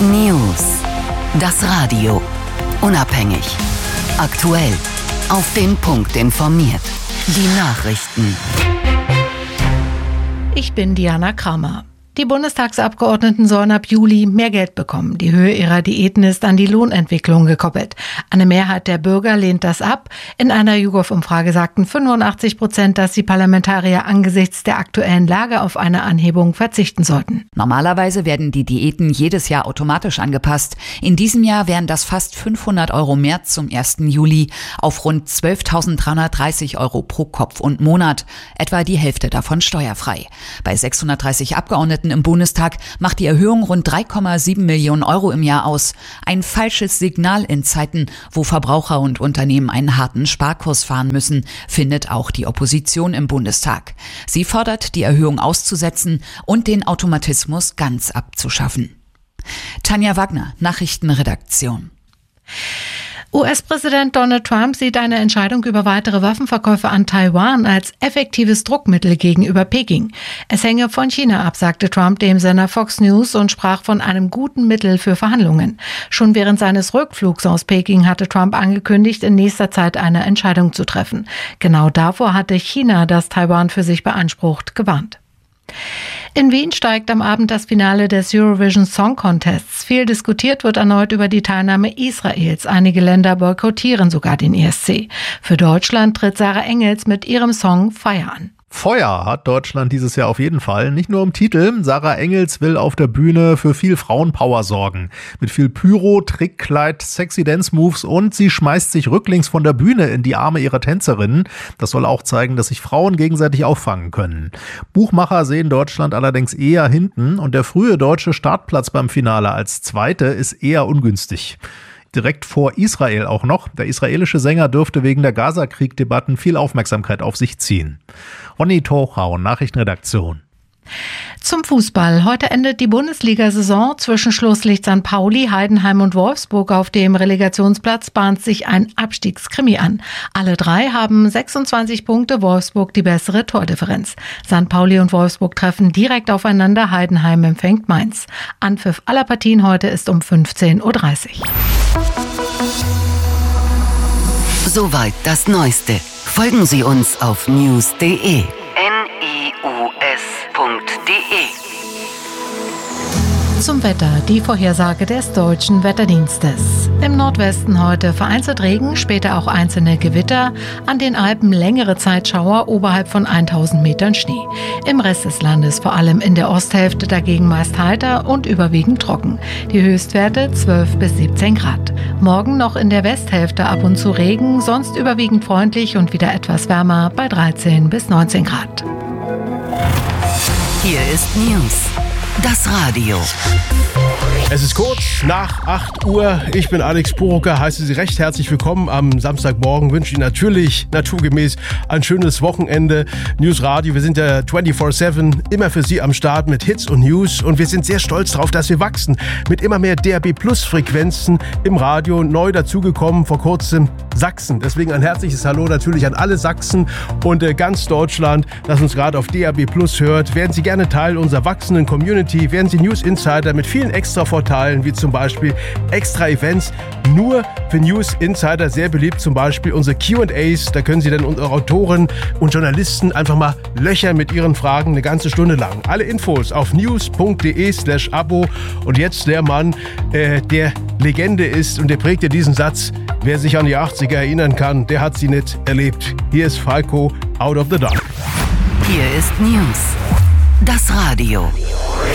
News. Das Radio. Unabhängig. Aktuell. Auf den Punkt informiert. Die Nachrichten. Ich bin Diana Kramer. Die Bundestagsabgeordneten sollen ab Juli mehr Geld bekommen. Die Höhe ihrer Diäten ist an die Lohnentwicklung gekoppelt. Eine Mehrheit der Bürger lehnt das ab. In einer YouGov-Umfrage sagten 85%, dass die Parlamentarier angesichts der aktuellen Lage auf eine Anhebung verzichten sollten. Normalerweise werden die Diäten jedes Jahr automatisch angepasst. In diesem Jahr wären das fast 500 € mehr zum 1. Juli auf rund 12.330 € pro Kopf und Monat. Etwa die Hälfte davon steuerfrei. Bei 630 Abgeordneten im Bundestag macht die Erhöhung rund 3,7 Millionen € im Jahr aus. Ein falsches Signal in Zeiten, wo Verbraucher und Unternehmen einen harten Sparkurs fahren müssen, findet auch die Opposition im Bundestag. Sie fordert, die Erhöhung auszusetzen und den Automatismus ganz abzuschaffen. Tanja Wagner, Nachrichtenredaktion. US-Präsident Donald Trump sieht eine Entscheidung über weitere Waffenverkäufe an Taiwan als effektives Druckmittel gegenüber Peking. Es hänge von China ab, sagte Trump dem Sender Fox News und sprach von einem guten Mittel für Verhandlungen. Schon während seines Rückflugs aus Peking hatte Trump angekündigt, in nächster Zeit eine Entscheidung zu treffen. Genau davor hatte China, das Taiwan für sich beansprucht, gewarnt. In Wien steigt am Abend das Finale des Eurovision Song Contests. Viel diskutiert wird erneut über die Teilnahme Israels. Einige Länder boykottieren sogar den ESC. Für Deutschland tritt Sarah Engels mit ihrem Song Feuer an. Feuer hat Deutschland dieses Jahr auf jeden Fall. Nicht nur im Titel. Sarah Engels will auf der Bühne für viel Frauenpower sorgen. Mit viel Pyro, Trickkleid, sexy Dance-Moves und sie schmeißt sich rücklings von der Bühne in die Arme ihrer Tänzerinnen. Das soll auch zeigen, dass sich Frauen gegenseitig auffangen können. Buchmacher sehen Deutschland allerdings eher hinten und der frühe deutsche Startplatz beim Finale als Zweite ist eher ungünstig. Direkt vor Israel auch noch. Der israelische Sänger dürfte wegen der Gaza-Krieg-Debatten viel Aufmerksamkeit auf sich ziehen. Ronny Tochau, Nachrichtenredaktion. Zum Fußball. Heute endet die Bundesliga-Saison. Zwischen Schlusslicht St. Pauli, Heidenheim und Wolfsburg auf dem Relegationsplatz bahnt sich ein Abstiegskrimi an. Alle drei haben 26 Punkte, Wolfsburg die bessere Tordifferenz. St. Pauli und Wolfsburg treffen direkt aufeinander, Heidenheim empfängt Mainz. Anpfiff aller Partien heute ist um 15:30 Uhr. Soweit das Neueste. Folgen Sie uns auf news.de. Zum Wetter, die Vorhersage des Deutschen Wetterdienstes. Im Nordwesten heute vereinzelt Regen, später auch einzelne Gewitter, an den Alpen längere Zeit Schauer, oberhalb von 1000 Metern Schnee. Im Rest des Landes, vor allem in der Osthälfte, dagegen meist heiter und überwiegend trocken. Die Höchstwerte 12 bis 17 Grad. Morgen noch in der Westhälfte ab und zu Regen, sonst überwiegend freundlich und wieder etwas wärmer bei 13 bis 19 Grad. Hier ist News. Das Radio. Es ist kurz nach 8 Uhr. Ich bin Alex Purucker, heiße Sie recht herzlich willkommen am Samstagmorgen. Wünsche Ihnen natürlich naturgemäß ein schönes Wochenende. News Radio, wir sind ja 24/7 immer für Sie am Start mit Hits und News. Und wir sind sehr stolz darauf, dass wir wachsen. Mit immer mehr DAB-Plus-Frequenzen im Radio. Neu dazugekommen vor kurzem Sachsen. Deswegen ein herzliches Hallo natürlich an alle Sachsen und ganz Deutschland, das uns gerade auf DAB Plus hört. Werden Sie gerne Teil unserer wachsenden Community. Werden Sie News Insider mit vielen extra Vorteilen, wie zum Beispiel extra Events, nur für News Insider sehr beliebt, zum Beispiel unsere Q&As, da können Sie dann unsere Autoren und Journalisten einfach mal löchern mit Ihren Fragen eine ganze Stunde lang. Alle Infos auf news.de/abo und jetzt der Mann, der Legende ist und der prägte diesen Satz, wer sich an die 80er erinnern kann, der hat sie nicht erlebt. Hier ist Falco, Out of the Dark. Hier ist News. Das Radio.